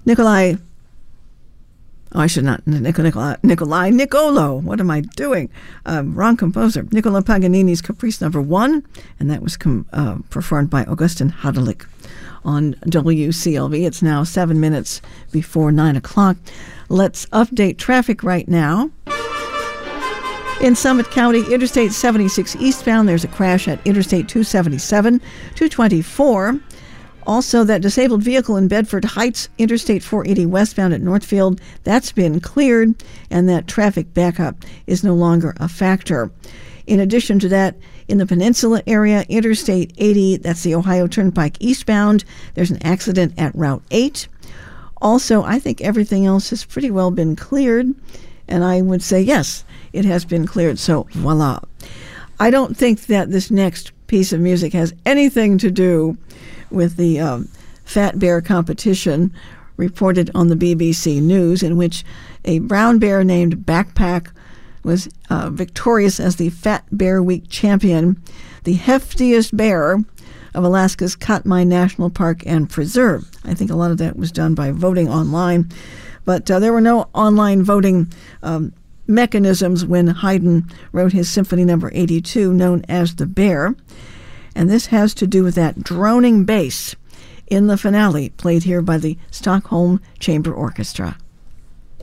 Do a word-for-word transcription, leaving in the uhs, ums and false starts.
Nikolai, oh, I should not, Nikolai, Nikolai Nicolo, what am I doing? Uh, wrong composer. Niccolo Paganini's Caprice Number One, and that was com- uh, performed by Augustin Hadelich on W C L V. It's now seven minutes before nine o'clock. Let's update traffic right now. In Summit County, Interstate seventy-six eastbound, there's a crash at Interstate two seventy-seven, two twenty-four. Also, that disabled vehicle in Bedford Heights, Interstate four eighty westbound at Northfield, that's been cleared, and that traffic backup is no longer a factor. In addition to that, in the Peninsula area, Interstate eighty, that's the Ohio Turnpike eastbound, there's an accident at Route eight. Also, I think everything else has pretty well been cleared, and I would say yes, it has been cleared, so voila. I don't think that this next piece of music has anything to do with the um, Fat Bear competition reported on the B B C News, in which a brown bear named Backpack was uh, victorious as the Fat Bear Week champion, the heftiest bear of Alaska's Katmai National Park and Preserve. I think a lot of that was done by voting online, but uh, there were no online voting um, mechanisms when Haydn wrote his Symphony Number eighty-two, known as The Bear. And this has to do with that droning bass in the finale, played here by the Stockholm Chamber Orchestra.